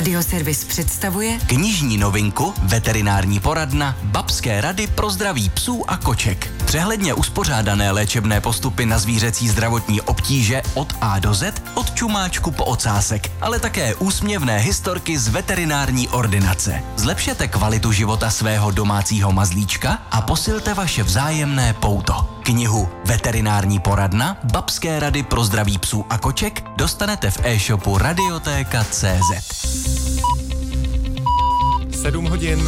Radioservis představuje knižní novinku Veterinární poradna Babské rady pro zdraví psů a koček. Přehledně uspořádané léčebné postupy na zvířecí zdravotní obtíže od A do Z, od čumáčku po ocásek, ale také úsměvné historky z veterinární ordinace. Zlepšete kvalitu života svého domácího mazlíčka a posilte vaše vzájemné pouto. Knihu Veterinární poradna Babské rady pro zdraví psů a koček dostanete v e-shopu Radioteka.cz. 7 hodin.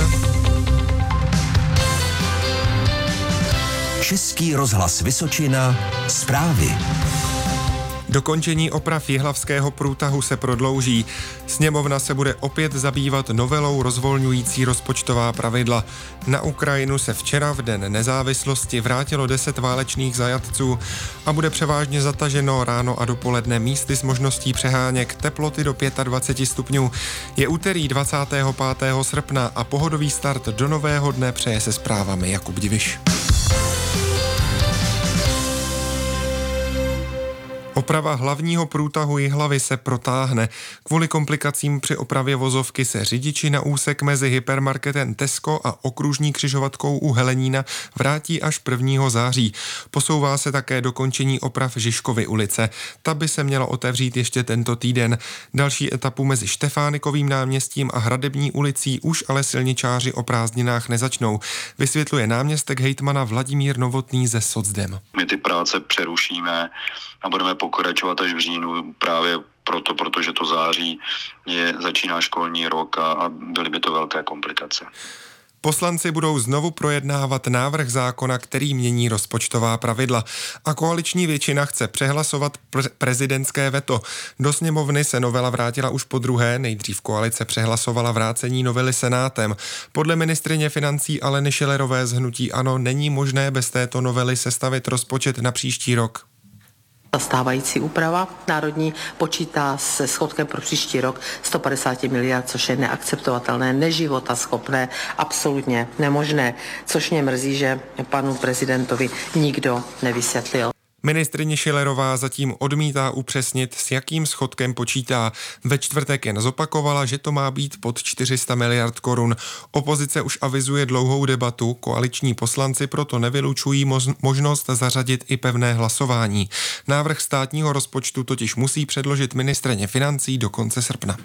Český rozhlas Vysočina. Zprávy. Dokončení oprav Jihlavského průtahu se prodlouží. Sněmovna se bude opět zabývat novelou rozvolňující rozpočtová pravidla. Na Ukrajinu se včera v Den nezávislosti vrátilo 10 válečných zajatců a bude převážně zataženo ráno a dopoledne místy s možností přeháněk, teploty do 25 stupňů. Je úterý 25. srpna a pohodový start do nového dne přeje se zprávami Jakub Diviš. Oprava hlavního průtahu Jihlavy se protáhne. Kvůli komplikacím při opravě vozovky se řidiči na úsek mezi hypermarketem Tesco a okružní křižovatkou u Helenína vrátí až 1. září. Posouvá se také dokončení oprav Žižkovy ulice. Ta by se měla otevřít ještě tento týden. Další etapu mezi Štefánikovým náměstím a Hradební ulicí už ale silničáři o prázdninách nezačnou. Vysvětluje náměstek hejtmana Vladimír Novotný ze Socdem. My ty práce přerušíme a budeme pokračovat až v říjnu právě protože to září začíná školní rok a byly by to velké komplikace. Poslanci budou znovu projednávat návrh zákona, který mění rozpočtová pravidla a koaliční většina chce přehlasovat prezidentské veto. Do sněmovny se novela vrátila už po druhé, nejdřív koalice přehlasovala vrácení novely Senátem. Podle ministryně financí Aleny Schillerové z hnutí ANO není možné bez této novely sestavit rozpočet na příští rok. Ta stávající úprava národní počítá se schodkem pro příští rok 150 miliard, což je neakceptovatelné, neživotaschopné, absolutně nemožné, což mě mrzí, že panu prezidentovi nikdo nevysvětlil. Ministryně Schillerová zatím odmítá upřesnit, s jakým schodkem počítá. Ve čtvrtek jen zopakovala, že to má být pod 400 miliard korun. Opozice už avizuje dlouhou debatu, koaliční poslanci proto nevylučují možnost zařadit i pevné hlasování. Návrh státního rozpočtu totiž musí předložit ministryně financí do konce srpna.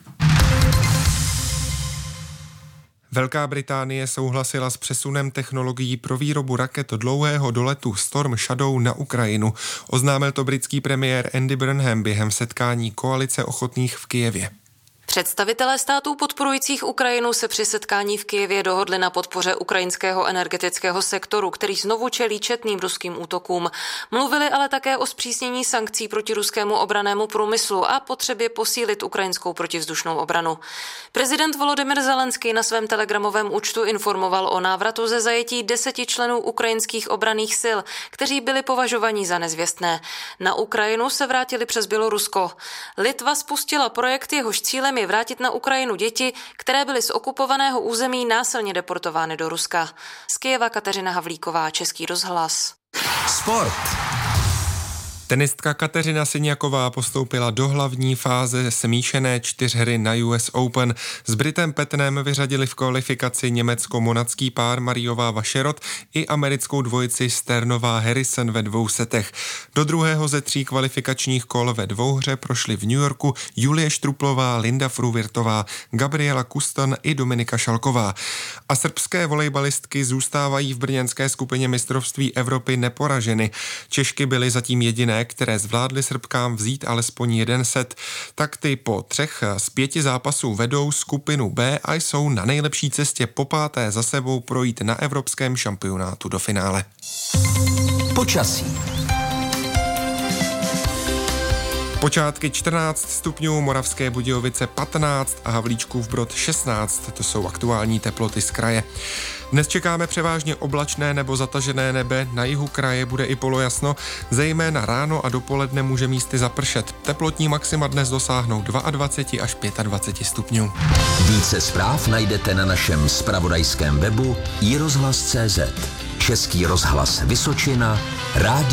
Velká Británie souhlasila s přesunem technologií pro výrobu raket dlouhého doletu Storm Shadow na Ukrajinu. Oznámil to britský premiér Andy Burnham během setkání koalice ochotných v Kyjevě. Představitelé států podporujících Ukrajinu se při setkání v Kyjevě dohodli na podpoře ukrajinského energetického sektoru, který znovu čelí četným ruským útokům. Mluvili ale také o zpřísnění sankcí proti ruskému obrannému průmyslu a potřebě posílit ukrajinskou protivzdušnou obranu. Prezident Volodymyr Zelenský na svém telegramovém účtu informoval o návratu ze zajetí 10 členů ukrajinských obranných sil, kteří byli považovaní za nezvěstné. Na Ukrajinu se vrátili přes Bělorusko. Litva spustila projekt, jehož cílem je vrátit na Ukrajinu děti, které byly z okupovaného území násilně deportovány do Ruska. Z Kyjeva Kateřina Havlíková, Český rozhlas. Sport. Tenistka Kateřina Siniaková postoupila do hlavní fáze smíšené čtyřhry na US Open. S Britem Pettenem vyřadili v kvalifikaci německo-monacký pár Mariová Vašerot i americkou dvojici Sternová Harrison ve 2 setech. Do druhého ze 3 kvalifikačních kol ve dvouhře prošly v New Yorku Julie Štruplová, Linda Fruvirtová, Gabriela Kuston i Dominika Šalková. A srbské volejbalistky zůstávají v brněnské skupině mistrovství Evropy neporaženy. Češky byly zatím jediné, které zvládly Srbkám vzít alespoň 1 set, tak ty po 3 z 5 zápasů vedou skupinu B a jsou na nejlepší cestě po 5. za sebou projít na evropském šampionátu do finále. Počasí. Počátky 14 stupňů, Moravské Budějovice 15 a Havlíčkův Brod 16. To jsou aktuální teploty z kraje. Dnes čekáme převážně oblačné nebo zatažené nebe, na jihu kraje bude i polojasno, zejména ráno a dopoledne může místy zapršet. Teplotní maxima dnes dosáhnou 22 až 25 stupňů. Více zpráv najdete na našem zpravodajském webu iRozhlas.cz. Český rozhlas Vysočina, rádio